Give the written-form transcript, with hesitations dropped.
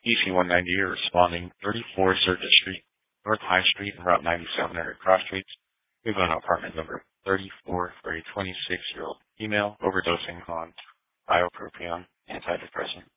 EC-190 responding 34 Circuit Street, North High Street, and Route 97 are at cross streets. We've got an apartment number 34 for a 26-year-old female overdosing on ibuprofen antidepressant.